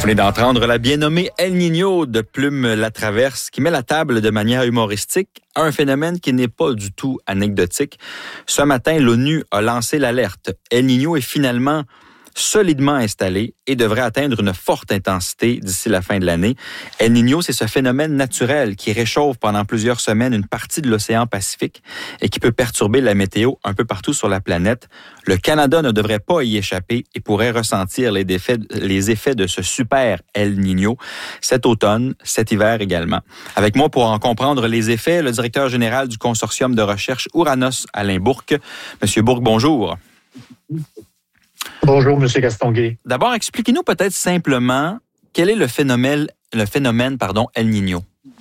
venez d'entendre la bien nommée El Niño de Plume Latraverse qui met la table de manière humoristique à un phénomène qui n'est pas du tout anecdotique. Ce matin, l'ONU a lancé l'alerte. El Niño est finalement solidement installé et devrait atteindre une forte intensité d'ici la fin de l'année. El Niño, c'est ce phénomène naturel qui réchauffe pendant plusieurs semaines une partie de l'océan Pacifique et qui peut perturber la météo un peu partout sur la planète. Le Canada ne devrait pas y échapper et pourrait ressentir les effets de ce super El Niño cet automne, cet hiver également. Avec moi pour en comprendre les effets, le directeur général du consortium de recherche Ouranos, Alain Bourque. Monsieur Bourque, bonjour. Bonjour, M. Castonguay. D'abord, expliquez-nous peut-être simplement quel est le phénomène El Niño.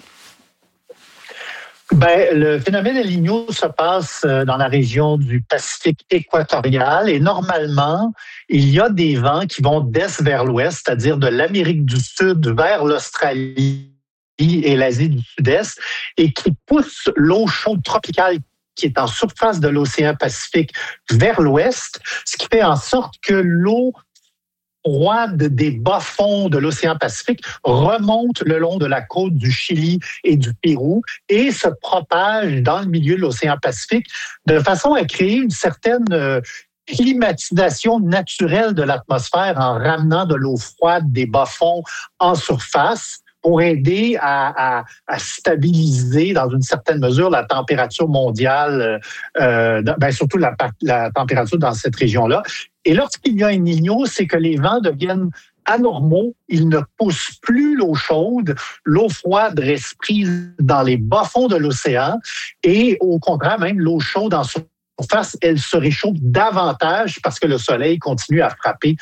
Le phénomène El Niño se passe dans la région du Pacifique équatorial et normalement, il y a des vents qui vont d'est vers l'ouest, c'est-à-dire de l'Amérique du Sud vers l'Australie et l'Asie du Sud-Est et qui poussent l'eau chaude tropicale qui est en surface de l'océan Pacifique vers l'ouest, ce qui fait en sorte que l'eau froide des bas-fonds de l'océan Pacifique remonte le long de la côte du Chili et du Pérou et se propage dans le milieu de l'océan Pacifique de façon à créer une certaine climatisation naturelle de l'atmosphère en ramenant de l'eau froide des bas-fonds en surface pour aider à stabiliser dans une certaine mesure la température mondiale, surtout la température dans cette région-là. Et lorsqu'il y a un Niño, c'est que les vents deviennent anormaux, ils ne poussent plus l'eau chaude, l'eau froide reste prise dans les bas-fonds de l'océan et au contraire, même l'eau chaude en surface, elle se réchauffe davantage parce que le soleil continue à frapper.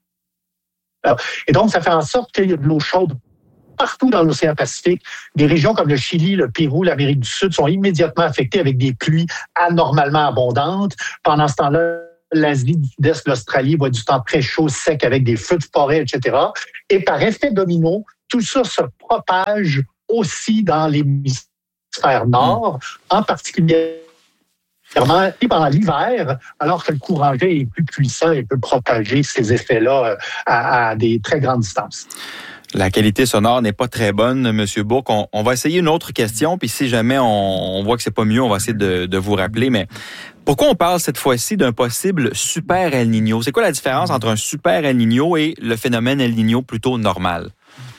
Et donc, ça fait en sorte qu'il y a de l'eau chaude partout dans l'océan Pacifique. Des régions comme le Chili, le Pérou, l'Amérique du Sud sont immédiatement affectées avec des pluies anormalement abondantes. Pendant ce temps-là, l'Asie du Sud-Est, l'Australie voit du temps très chaud, sec, avec des feux de forêt, etc. Et par effet domino, tout ça se propage aussi dans l'hémisphère nord, en particulier pendant l'hiver, alors que le courant G est plus puissant et peut propager ces effets-là à des très grandes distances. La qualité sonore n'est pas très bonne, M. Bourque. On va essayer une autre question, puis si jamais on voit que c'est pas mieux, on va essayer de vous rappeler. Mais pourquoi on parle cette fois-ci d'un possible super El Niño? C'est quoi la différence entre un super El Niño et le phénomène El Niño plutôt normal?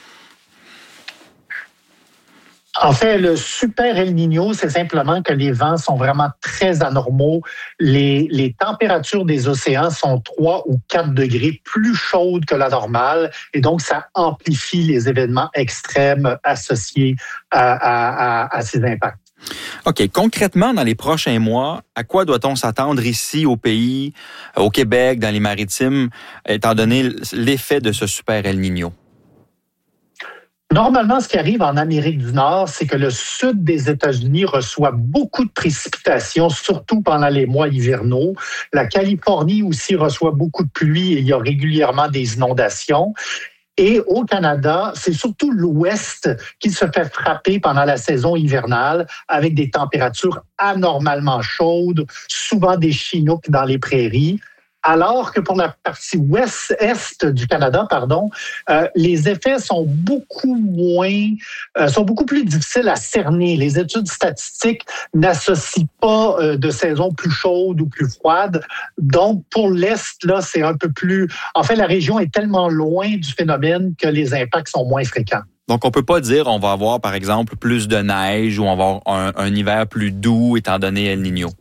En fait, le super El Niño, c'est simplement que les vents sont vraiment très anormaux. Les températures des océans sont 3 ou 4 degrés plus chaudes que la normale et donc ça amplifie les événements extrêmes associés à ces impacts. OK. Concrètement, dans les prochains mois, à quoi doit-on s'attendre ici au pays, au Québec, dans les maritimes, étant donné l'effet de ce super El Niño? Normalement, ce qui arrive en Amérique du Nord, c'est que le sud des États-Unis reçoit beaucoup de précipitations, surtout pendant les mois hivernaux. La Californie aussi reçoit beaucoup de pluie et il y a régulièrement des inondations. Et au Canada, c'est surtout l'Ouest qui se fait frapper pendant la saison hivernale avec des températures anormalement chaudes, souvent des Chinooks dans les prairies. Alors que pour la partie ouest-est du Canada, les effets sont beaucoup plus difficiles à cerner. Les études statistiques n'associent pas de saison plus chaude ou plus froide. Donc, pour l'Est, là, c'est un peu plus... En fait, la région est tellement loin du phénomène que les impacts sont moins fréquents. Donc, on peut pas dire on va avoir, par exemple, plus de neige ou on va avoir un hiver plus doux étant donné El Niño.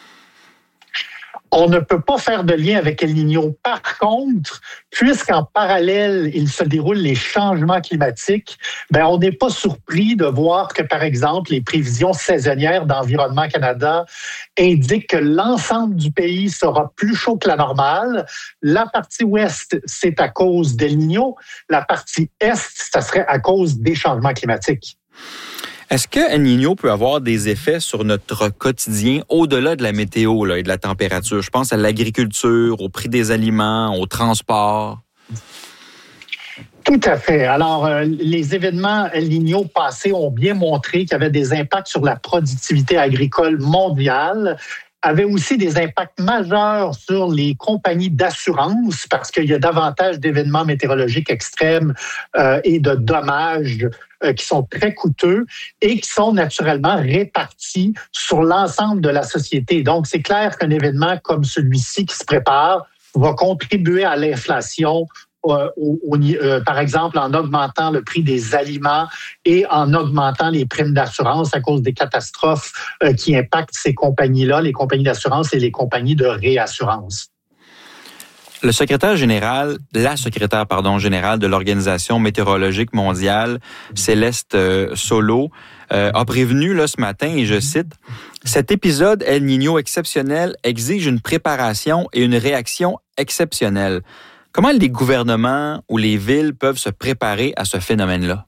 On ne peut pas faire de lien avec El Niño. Par contre, puisqu'en parallèle, il se déroulent les changements climatiques, on n'est pas surpris de voir que, par exemple, les prévisions saisonnières d'Environnement Canada indiquent que l'ensemble du pays sera plus chaud que la normale. La partie ouest, c'est à cause d'El Niño. La partie est, ça serait à cause des changements climatiques. Est-ce que El Niño peut avoir des effets sur notre quotidien au-delà de la météo et de la température? Je pense à l'agriculture, au prix des aliments, au transport. Tout à fait. Alors, les événements El Niño passés ont bien montré qu'il y avait des impacts sur la productivité agricole mondiale. avait aussi des impacts majeurs sur les compagnies d'assurance parce qu'il y a davantage d'événements météorologiques extrêmes et de dommages qui sont très coûteux et qui sont naturellement répartis sur l'ensemble de la société. Donc, c'est clair qu'un événement comme celui-ci qui se prépare va contribuer à l'inflation, par exemple en augmentant le prix des aliments et en augmentant les primes d'assurance à cause des catastrophes qui impactent ces compagnies-là, les compagnies d'assurance et les compagnies de réassurance. La secrétaire générale de l'Organisation météorologique mondiale, Céleste Solo, a prévenu là, ce matin, et je cite, « Cet épisode El Niño exceptionnel exige une préparation et une réaction exceptionnelles. » Comment les gouvernements ou les villes peuvent se préparer à ce phénomène-là?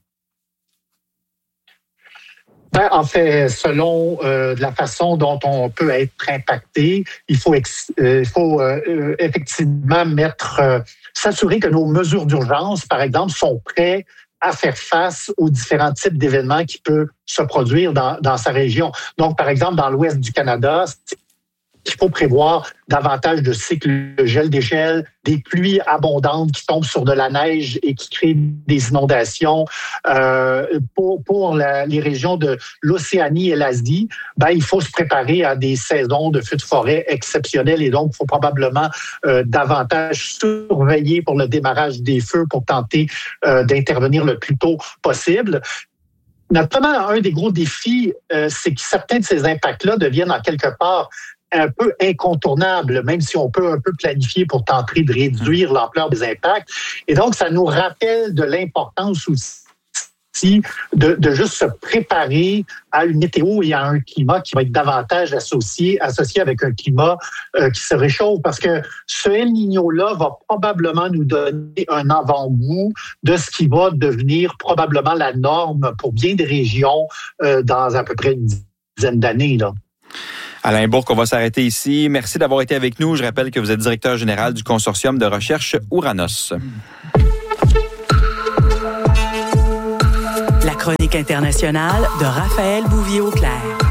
En fait, selon la façon dont on peut être impacté, il faut effectivement s'assurer que nos mesures d'urgence, par exemple, sont prêtes à faire face aux différents types d'événements qui peuvent se produire dans sa région. Donc, par exemple, dans l'ouest du Canada, il faut prévoir davantage de cycles de gel-dégel, des pluies abondantes qui tombent sur de la neige et qui créent des inondations. Pour les régions de l'Océanie et l'Asie, il faut se préparer à des saisons de feux de forêt exceptionnelles et donc il faut probablement davantage surveiller pour le démarrage des feux pour tenter d'intervenir le plus tôt possible. Notamment, un des gros défis, c'est que certains de ces impacts-là deviennent en quelque part un peu incontournable, même si on peut un peu planifier pour tenter de réduire l'ampleur des impacts. Et donc, ça nous rappelle de l'importance aussi de juste se préparer à une météo et à un climat qui va être davantage associé avec un climat qui se réchauffe. Parce que ce El Niño-là va probablement nous donner un avant-goût de ce qui va devenir probablement la norme pour bien des régions dans à peu près une dizaine d'années, là. Alain Bourque, on va s'arrêter ici. Merci d'avoir été avec nous. Je rappelle que vous êtes directeur général du consortium de recherche Ouranos. La chronique internationale de Raphaël Bouvier-Auclair.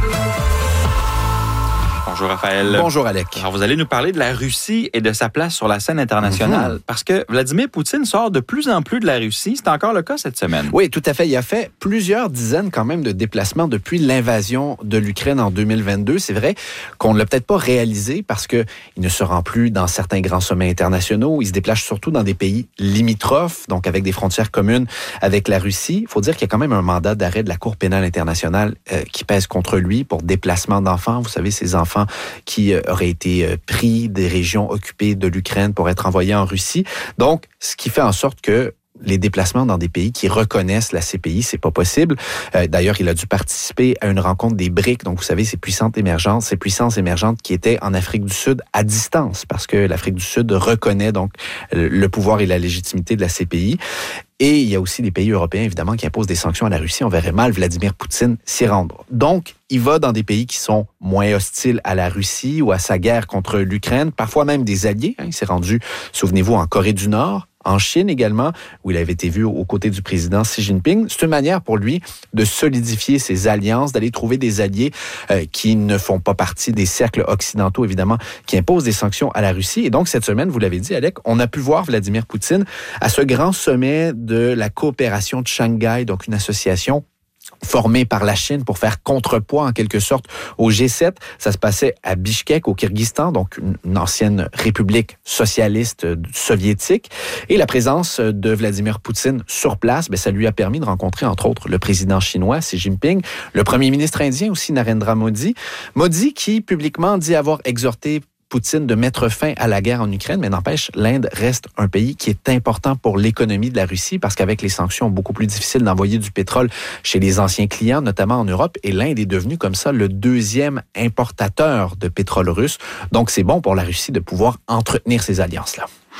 Bonjour Raphaël. Bonjour Alec. Alors vous allez nous parler de la Russie et de sa place sur la scène internationale parce que Vladimir Poutine sort de plus en plus de la Russie. C'est encore le cas cette semaine. Oui, tout à fait. Il a fait plusieurs dizaines quand même de déplacements depuis l'invasion de l'Ukraine en 2022. C'est vrai qu'on ne l'a peut-être pas réalisé parce qu'il ne se rend plus dans certains grands sommets internationaux. Il se déplace surtout dans des pays limitrophes, donc avec des frontières communes avec la Russie. Il faut dire qu'il y a quand même un mandat d'arrêt de la Cour pénale internationale qui pèse contre lui pour déplacement d'enfants. Vous savez, ces enfants qui auraient été pris des régions occupées de l'Ukraine pour être envoyés en Russie. Donc, ce qui fait en sorte que les déplacements dans des pays qui reconnaissent la CPI, c'est pas possible. D'ailleurs, il a dû participer à une rencontre des BRICS, donc vous savez, ces puissances émergentes qui étaient en Afrique du Sud à distance, parce que l'Afrique du Sud reconnaît donc le pouvoir et la légitimité de la CPI. Et il y a aussi des pays européens, évidemment, qui imposent des sanctions à la Russie. On verrait mal Vladimir Poutine s'y rendre. Donc, il va dans des pays qui sont moins hostiles à la Russie ou à sa guerre contre l'Ukraine, parfois même des alliés. Il s'est rendu, souvenez-vous, en Corée du Nord, en Chine également, où il avait été vu aux côtés du président Xi Jinping. C'est une manière pour lui de solidifier ses alliances, d'aller trouver des alliés qui ne font pas partie des cercles occidentaux, évidemment, qui imposent des sanctions à la Russie. Et donc, cette semaine, vous l'avez dit, Alec, on a pu voir Vladimir Poutine à ce grand sommet de la coopération de Shanghai, donc une association formé par la Chine pour faire contrepoids en quelque sorte au G7. Ça se passait à Bishkek, au Kyrgyzstan, donc une ancienne république socialiste soviétique. Et la présence de Vladimir Poutine sur place, ça lui a permis de rencontrer entre autres le président chinois Xi Jinping, le premier ministre indien aussi Narendra Modi. Modi qui publiquement dit avoir exhorté Poutine de mettre fin à la guerre en Ukraine, mais n'empêche, l'Inde reste un pays qui est important pour l'économie de la Russie parce qu'avec les sanctions, beaucoup plus difficile d'envoyer du pétrole chez les anciens clients, notamment en Europe, et l'Inde est devenue comme ça le deuxième importateur de pétrole russe. Donc, c'est bon pour la Russie de pouvoir entretenir ces alliances-là.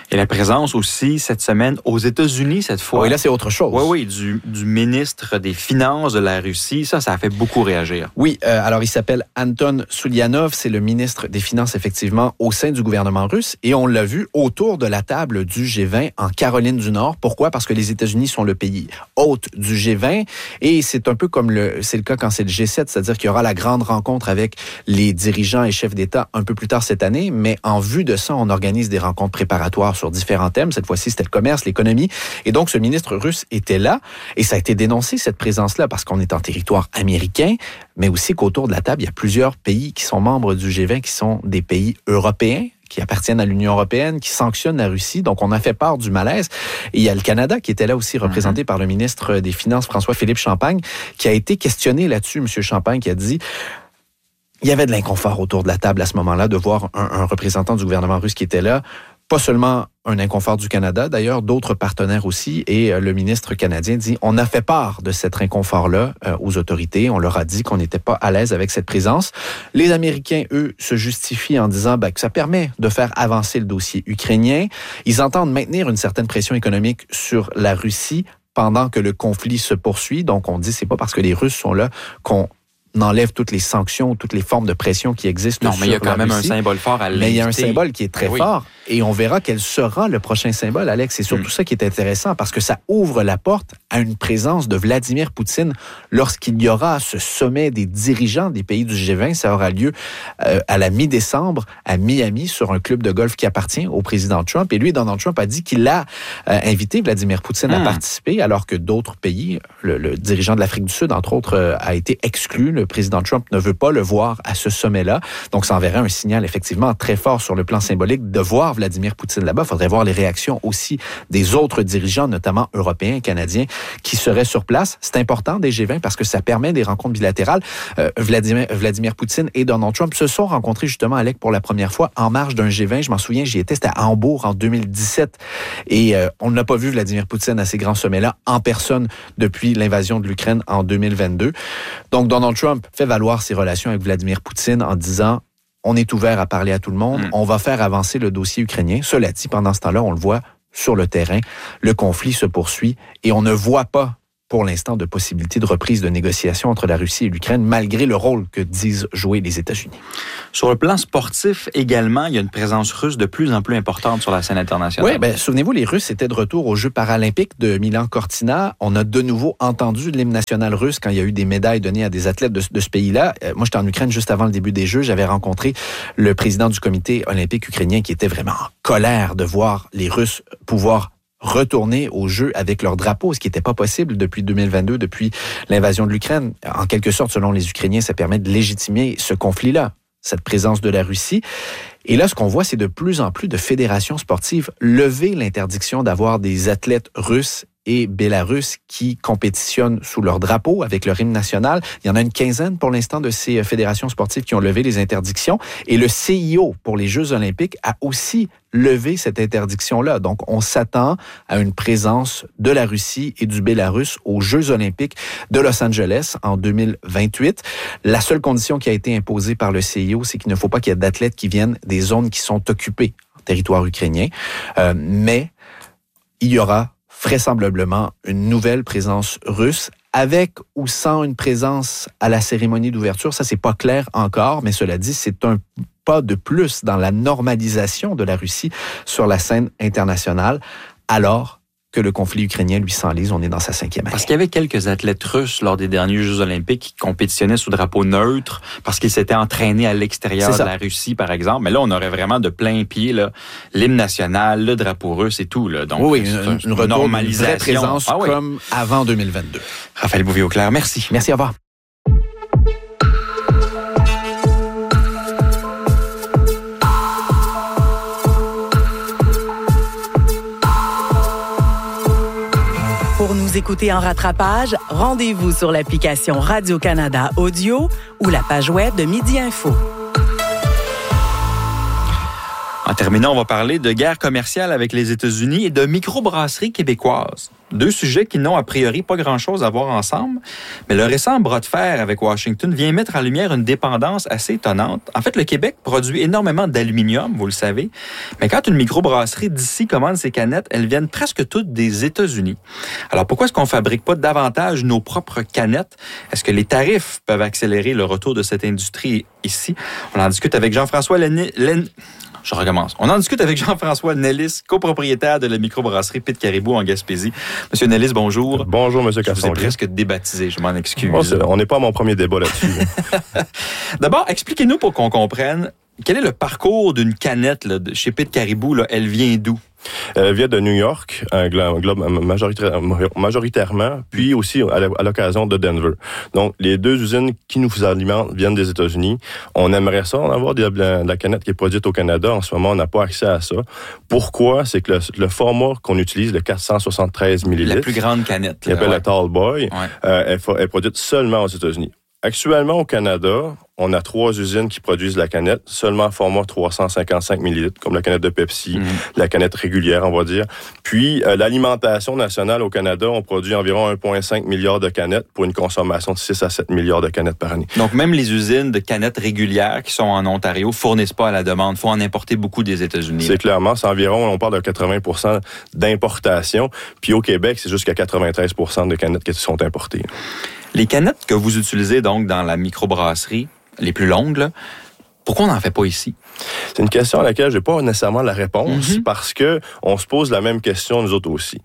Et la présence aussi cette semaine aux États-Unis cette fois. Oui, là, c'est autre chose. Oui, du ministre des Finances de la Russie. Ça a fait beaucoup réagir. Oui, alors il s'appelle Anton Sulianov, c'est le ministre des Finances, effectivement, au sein du gouvernement russe. Et on l'a vu autour de la table du G20 en Caroline du Nord. Pourquoi? Parce que les États-Unis sont le pays hôte du G20. Et c'est un peu comme c'est le cas quand c'est le G7, c'est-à-dire qu'il y aura la grande rencontre avec les dirigeants et chefs d'État un peu plus tard cette année. Mais en vue de ça, on organise des rencontres préparatoires sur différents thèmes. Cette fois-ci, c'était le commerce, l'économie. Et donc, ce ministre russe était là. Et ça a été dénoncé, cette présence-là, parce qu'on est en territoire américain, mais aussi qu'autour de la table, il y a plusieurs pays qui sont membres du G20, qui sont des pays européens, qui appartiennent à l'Union européenne, qui sanctionnent la Russie. Donc, on a fait part du malaise. Et il y a le Canada qui était là aussi, représenté par le ministre des Finances, François-Philippe Champagne, qui a été questionné là-dessus, M. Champagne, qui a dit... Il y avait de l'inconfort autour de la table à ce moment-là de voir un représentant du gouvernement russe qui était là. Pas seulement un inconfort du Canada, d'ailleurs, d'autres partenaires aussi. Et le ministre canadien dit, on a fait part de cet inconfort-là aux autorités. On leur a dit qu'on n'était pas à l'aise avec cette présence. Les Américains, eux, se justifient en disant que ça permet de faire avancer le dossier ukrainien. Ils entendent maintenir une certaine pression économique sur la Russie pendant que le conflit se poursuit. Donc, on dit, c'est pas parce que les Russes sont là qu'on enlève toutes les sanctions, toutes les formes de pression qui existent. Non, mais il y a quand même un symbole fort à l'inviter. Mais il y a un symbole qui est très fort. Et on verra quel sera le prochain symbole, Alex. C'est surtout ça qui est intéressant parce que ça ouvre la porte à une présence de Vladimir Poutine lorsqu'il y aura ce sommet des dirigeants des pays du G20. Ça aura lieu à la mi-décembre à Miami sur un club de golf qui appartient au président Trump. Et lui, Donald Trump a dit qu'il a invité Vladimir Poutine à participer alors que d'autres pays, le dirigeant de l'Afrique du Sud, entre autres, a été exclu. Le président Trump ne veut pas le voir à ce sommet-là. Donc, ça enverrait un signal effectivement très fort sur le plan symbolique de voir Vladimir Poutine là-bas. Il faudrait voir les réactions aussi des autres dirigeants, notamment européens et canadiens, qui seraient sur place. C'est important des G20 parce que ça permet des rencontres bilatérales. Vladimir Poutine et Donald Trump se sont rencontrés justement, Alec, pour la première fois en marge d'un G20. Je m'en souviens, j'y étais, c'était à Hambourg en 2017. Et on n'a pas vu Vladimir Poutine à ces grands sommets-là en personne depuis l'invasion de l'Ukraine en 2022. Donc, Donald Trump fait valoir ses relations avec Vladimir Poutine en disant « On est ouvert à parler à tout le monde, on va faire avancer le dossier ukrainien. » Cela dit, pendant ce temps-là, on le voit sur le terrain, le conflit se poursuit et on ne voit pas pour l'instant de possibilité de reprise de négociations entre la Russie et l'Ukraine, malgré le rôle que disent jouer les États-Unis. Sur le plan sportif également, il y a une présence russe de plus en plus importante sur la scène internationale. Oui, souvenez-vous, les Russes étaient de retour aux Jeux paralympiques de Milan-Cortina. On a de nouveau entendu l'hymne national russe quand il y a eu des médailles données à des athlètes de ce pays-là. Moi, j'étais en Ukraine juste avant le début des Jeux. J'avais rencontré le président du comité olympique ukrainien qui était vraiment en colère de voir les Russes pouvoir retourner aux Jeux avec leur drapeau, ce qui n'était pas possible depuis 2022, depuis l'invasion de l'Ukraine. En quelque sorte, selon les Ukrainiens, ça permet de légitimer ce conflit-là, cette présence de la Russie. Et là, ce qu'on voit, c'est de plus en plus de fédérations sportives lever l'interdiction d'avoir des athlètes russes et bélarusses qui compétitionnent sous leur drapeau avec leur hymne national. Il y en a une quinzaine pour l'instant de ces fédérations sportives qui ont levé les interdictions. Et le CIO pour les Jeux olympiques a aussi levé cette interdiction-là. Donc, on s'attend à une présence de la Russie et du Bélarus aux Jeux olympiques de Los Angeles en 2028. La seule condition qui a été imposée par le CIO, c'est qu'il ne faut pas qu'il y ait d'athlètes qui viennent des zones qui sont occupées en territoire ukrainien. Mais il y aura vraisemblablement une nouvelle présence russe, avec ou sans une présence à la cérémonie d'ouverture. Ça, c'est pas clair encore, mais cela dit, c'est un pas de plus dans la normalisation de la Russie sur la scène internationale, alors que le conflit ukrainien, lui, s'enlise. On est dans sa 5e année. Parce qu'il y avait quelques athlètes russes lors des derniers Jeux olympiques qui compétitionnaient sous drapeau neutre parce qu'ils s'étaient entraînés à l'extérieur de la Russie, par exemple. Mais là, on aurait vraiment de plein pied l'hymne national, le drapeau russe et tout. Là. Donc, oui, une normalisation. Une vraie présence comme avant 2022. Raphaël Bouvier-Auclair, merci. Merci, au revoir. Pour nous écouter en rattrapage, rendez-vous sur l'application Radio-Canada Audio ou la page web de Midi Info. En terminant, on va parler de guerre commerciale avec les États-Unis et de microbrasseries québécoises. Deux sujets qui n'ont a priori pas grand-chose à voir ensemble, mais le récent bras de fer avec Washington vient mettre en lumière une dépendance assez étonnante. En fait, le Québec produit énormément d'aluminium, vous le savez, mais quand une microbrasserie d'ici commande ses canettes, elles viennent presque toutes des États-Unis. Alors pourquoi est-ce qu'on ne fabrique pas davantage nos propres canettes? Est-ce que les tarifs peuvent accélérer le retour de cette industrie ici? On en discute avec Jean-François Je recommence. On en discute avec Jean-François Nellis, copropriétaire de la microbrasserie Pit Caribou en Gaspésie. Monsieur Nellis, bonjour. Bonjour, Monsieur Casson. Je vous ai presque débaptisé, je m'en excuse. On n'est pas à mon premier débat là-dessus. D'abord, expliquez-nous pour qu'on comprenne, quel est le parcours d'une canette là, chez Pit Caribou? Là, elle vient d'où? Elle vient de New York, un globe majoritairement, puis aussi à l'occasion de Denver. Donc, les deux usines qui nous alimentent viennent des États-Unis. On aimerait ça, en avoir de la canette qui est produite au Canada. En ce moment, on n'a pas accès à ça. Pourquoi? C'est que le format qu'on utilise, le 473 ml, la plus grande canette, qui s'appelle la Tall Boy, est produite seulement aux États-Unis. Actuellement, au Canada, on a 3 usines qui produisent la canette, seulement format 355 ml, comme la canette de Pepsi, la canette régulière, on va dire. Puis, l'alimentation nationale au Canada, on produit environ 1,5 milliard de canettes pour une consommation de 6 à 7 milliards de canettes par année. Donc, même les usines de canettes régulières qui sont en Ontario fournissent pas à la demande. Il faut en importer beaucoup des États-Unis. C'est clairement, c'est environ, on parle de 80% d'importation. Puis au Québec, c'est jusqu'à 93% de canettes qui sont importées. Les canettes que vous utilisez donc dans la microbrasserie, les plus longues, là, pourquoi on n'en fait pas ici? C'est une question à laquelle je n'ai pas nécessairement la réponse parce que on se pose la même question nous autres aussi.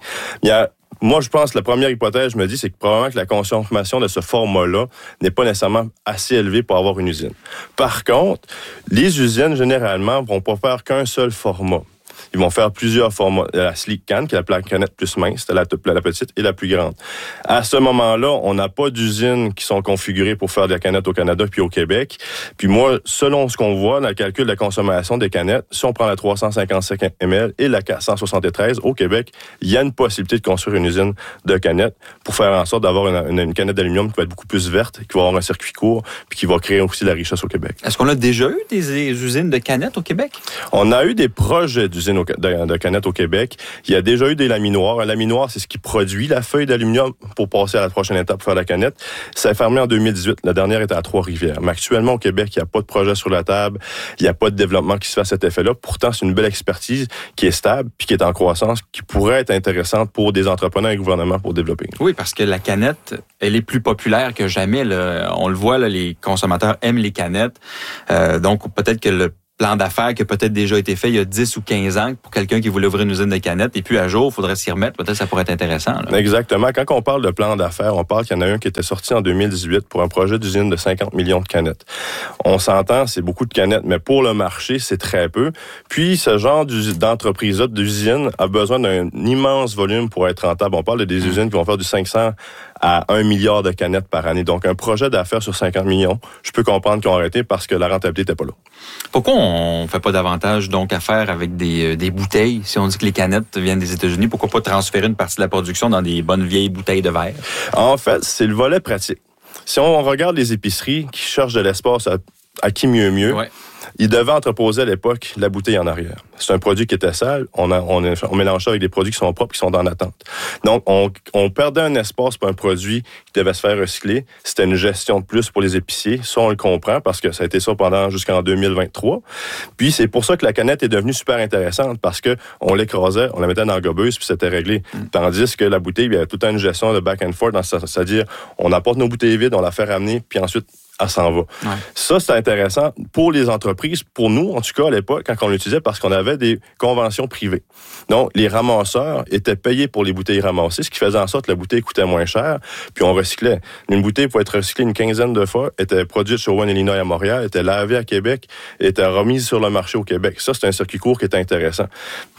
Moi, je pense que la première hypothèse, je me dis, c'est que probablement que la consommation de ce format-là n'est pas nécessairement assez élevée pour avoir une usine. Par contre, les usines, généralement, vont pas faire qu'un seul format. Ils vont faire plusieurs formats. La Sleek Can, qui est la canette plus mince, la petite et la plus grande. À ce moment-là, on n'a pas d'usines qui sont configurées pour faire de la canette au Canada puis au Québec. Puis moi, selon ce qu'on voit dans le calcul de la consommation des canettes, si on prend la 355 ml et la 473 au Québec, il y a une possibilité de construire une usine de canettes pour faire en sorte d'avoir une canette d'aluminium qui va être beaucoup plus verte, qui va avoir un circuit court puis qui va créer aussi la richesse au Québec. Est-ce qu'on a déjà eu des usines de canettes au Québec? On a eu des projets d'usines de canettes au Québec. Il y a déjà eu des laminoirs. Un laminoir, c'est ce qui produit la feuille d'aluminium pour passer à la prochaine étape pour faire la canette. Ça a fermé en 2018. La dernière était à Trois-Rivières. Mais actuellement, au Québec, il n'y a pas de projet sur la table. Il n'y a pas de développement qui se fait à cet effet-là. Pourtant, c'est une belle expertise qui est stable puis qui est en croissance, qui pourrait être intéressante pour des entrepreneurs et gouvernements pour développer. Oui, parce que la canette, elle est plus populaire que jamais. Là. On le voit, là, les consommateurs aiment les canettes. Donc, peut-être que le plan d'affaires qui a peut-être déjà été fait il y a 10 ou 15 ans pour quelqu'un qui voulait ouvrir une usine de canettes. Et puis, à jour, il faudrait s'y remettre. Peut-être que ça pourrait être intéressant. Là. Exactement. Quand on parle de plan d'affaires, on parle qu'il y en a un qui était sorti en 2018 pour un projet d'usine de 50 millions de canettes. On s'entend, c'est beaucoup de canettes, mais pour le marché, c'est très peu. Puis, ce genre d'entreprise-là, d'usine, a besoin d'un immense volume pour être rentable. On parle de des usines qui vont faire du 500 à 1 milliard de canettes par année. Donc, un projet d'affaires sur 50 millions, je peux comprendre qu'ils ont arrêté parce que la rentabilité n'était pas là. Pourquoi on ne fait pas davantage donc affaire avec des bouteilles? Si on dit que les canettes viennent des États-Unis, pourquoi pas transférer une partie de la production dans des bonnes vieilles bouteilles de verre? En fait, c'est le volet pratique. Si on regarde les épiceries qui cherchent de l'espace à qui mieux, ils devaient entreposer à l'époque la bouteille en arrière. C'est un produit qui était sale. On mélange ça avec des produits qui sont propres, qui sont en attente. Donc, on perdait un espace pour un produit qui devait se faire recycler. C'était une gestion de plus pour les épiciers. Ça, on le comprend parce que ça a été ça jusqu'en 2023. Puis, c'est pour ça que la canette est devenue super intéressante parce que on l'écrasait, on la mettait dans la gobeuse puis c'était réglé. Tandis que la bouteille, il y avait tout le temps une gestion de back and forth. C'est-à-dire, on apporte nos bouteilles vides, on la fait ramener, puis ensuite, elle s'en va. Ouais. Ça, c'est intéressant pour les entreprises, pour nous, en tout cas, à l'époque, quand on l'utilisait, parce qu'on avait des conventions privées. Donc, les ramasseurs étaient payés pour les bouteilles ramassées, ce qui faisait en sorte que la bouteille coûtait moins cher, puis on recyclait. Une bouteille pouvait être recyclée une quinzaine de fois, était produite chez Owen Illinois à Montréal, était lavée à Québec, était remise sur le marché au Québec. Ça, c'est un circuit court qui est intéressant.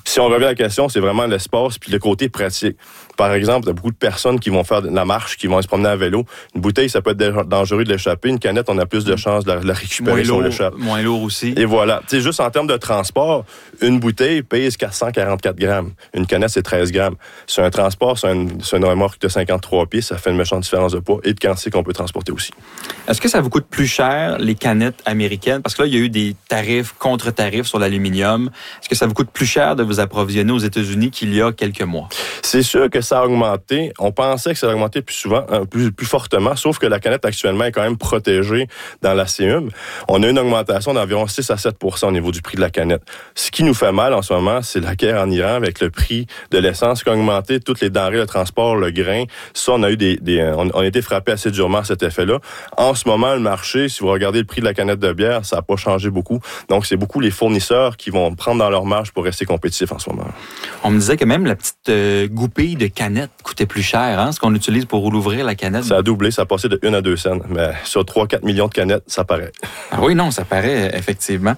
Si on revient à la question, c'est vraiment l'espace puis le côté pratique. Par exemple, il y a beaucoup de personnes qui vont faire de la marche, qui vont se promener à vélo. Une bouteille, ça peut être dangereux de l'échapper. Une canette, on a plus de chances de la récupérer si on l'échappe. Moins lourd aussi. Et voilà. Tu sais, juste en termes de transport, une bouteille pèse 444 grammes. Une canette, c'est 13 grammes. Sur un transport, sur une remorque de 53 pieds, ça fait une méchante différence de poids et de quantité qu'on peut transporter aussi. Est-ce que ça vous coûte plus cher, les canettes américaines? Parce que là, il y a eu des tarifs, contre-tarifs sur l'aluminium. Est-ce que ça vous coûte plus cher de vous approvisionner aux États-Unis qu'il y a quelques mois? C'est sûr que ça a augmenté. On pensait que ça allait augmenter plus souvent, plus fortement, sauf que la canette actuellement est quand même protégée dans la CIUM. On a une augmentation d'environ 6 à 7 % au niveau du prix de la canette. Ce qui nous fait mal en ce moment, c'est la guerre en Iran avec le prix de l'essence qui a augmenté, toutes les denrées, le transport, le grain. Ça, on a eu on a été frappé assez durement à cet effet-là. En ce moment, le marché, si vous regardez le prix de la canette de bière, ça n'a pas changé beaucoup. Donc, c'est beaucoup les fournisseurs qui vont prendre dans leur marge pour rester compétitifs en ce moment. On me disait que même la petite goupille de canette coûtait plus cher, hein, ce qu'on utilise pour l'ouvrir la canette. Ça a doublé, ça a passé de 1 à 2 cents. Mais sur 3-4 millions de canettes, ça paraît. Ah oui, non, ça paraît, effectivement.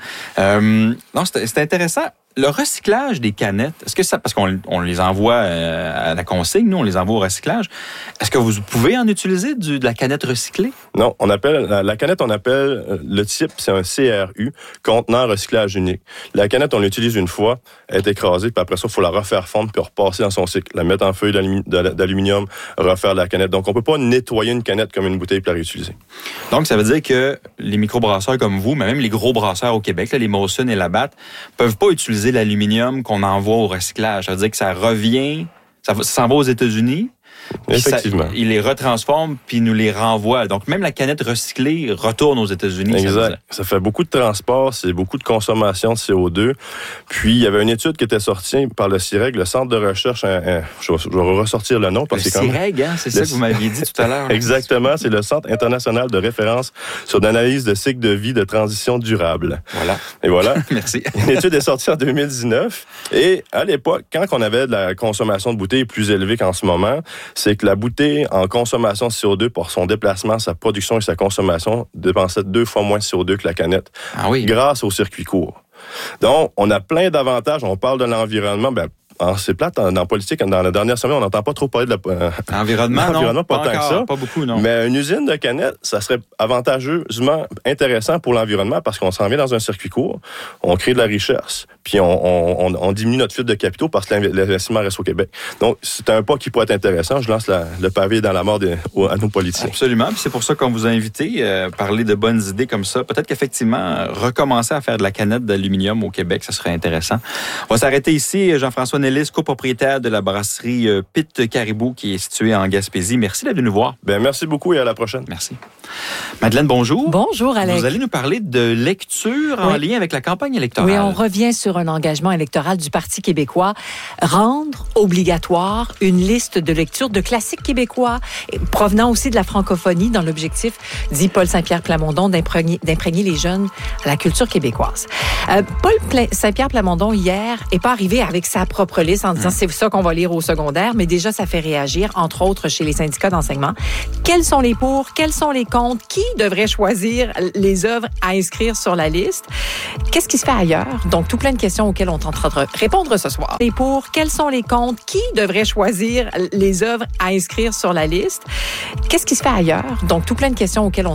Non, c'est intéressant. Le recyclage des canettes, est-ce que ça, parce qu'on les envoie à la consigne, nous, on les envoie au recyclage, est-ce que vous pouvez en utiliser de la canette recyclée? Non, on appelle la canette, on appelle le type, c'est un CRU, contenant recyclage unique. La canette, on l'utilise une fois, elle est écrasée, puis après ça, il faut la refaire fondre, puis repasser dans son cycle, la mettre en feuille d'aluminium, refaire la canette. Donc, on peut pas nettoyer une canette comme une bouteille puis la réutiliser. Donc, ça veut dire que les microbrasseurs comme vous, mais même les gros brasseurs au Québec, là, les Molson et Labatt, peuvent pas utiliser l'aluminium qu'on envoie au recyclage. Ça veut dire que ça revient, ça s'en va aux États-Unis. Effectivement. Ils les retransforment puis nous les renvoient. Donc, même la canette recyclée retourne aux États-Unis. Exact. Ça fait beaucoup de transport, c'est beaucoup de consommation de CO2. Puis, il y avait une étude qui était sortie par le CIREG, le Centre de recherche, je vais ressortir le nom. Parce que le CIREG, hein, c'est ça que vous m'aviez dit tout à l'heure. Exactement, c'est le Centre international de référence sur l'analyse de cycle de vie de transition durable. Voilà. Et voilà. Merci. Une étude est sortie en 2019. Et à l'époque, quand on avait de la consommation de bouteilles plus élevée qu'en ce moment, c'est que la bouteille en consommation de CO2 pour son déplacement, sa production et sa consommation dépensait 2 fois moins de CO2 que la canette. Ah oui. Grâce au circuit court. Donc, on a plein d'avantages. On parle de l'environnement. C'est plate, dans politique, dans la dernière semaine, on n'entend pas trop parler de l'environnement, non, pas tant que ça. Pas beaucoup, non. Mais une usine de canettes, ça serait avantageusement intéressant pour l'environnement parce qu'on s'en vient dans un circuit court, on crée de la richesse, puis on diminue notre fuite de capitaux parce que l'investissement reste au Québec. Donc, c'est un pas qui pourrait être intéressant. Je lance le pavé dans la mort à nos politiciens. Absolument, puis c'est pour ça qu'on vous a invité à parler de bonnes idées comme ça. Peut-être qu'effectivement, recommencer à faire de la canette d'aluminium au Québec, ça serait intéressant. On va s'arrêter ici. Jean-François Nélis, copropriétaire de la brasserie Pitt Caribou qui est située en Gaspésie. Merci d'être venu nous voir. Merci beaucoup et à la prochaine. Merci. Madeleine, bonjour. Bonjour, Alex. Vous allez nous parler de lecture en lien avec la campagne électorale. Oui, on revient sur un engagement électoral du Parti québécois. Rendre obligatoire une liste de lecture de classiques québécois provenant aussi de la francophonie dans l'objectif, dit Paul Saint-Pierre Plamondon, d'imprégner les jeunes à la culture québécoise. Paul Saint-Pierre Plamondon, hier, n'est pas arrivé avec sa propre liste en disant c'est ça qu'on va lire au secondaire, mais déjà ça fait réagir, entre autres chez les syndicats d'enseignement. Quels sont les pour, quels sont les contre, qui devrait choisir les œuvres à inscrire sur la liste? Qu'est-ce qui se fait ailleurs? Donc, tout plein de questions auxquelles on tentera de répondre ce soir. Les pour, quels sont les contre, qui devrait choisir les œuvres à inscrire sur la liste? Qu'est-ce qui se fait ailleurs? Donc, tout plein de questions auxquelles on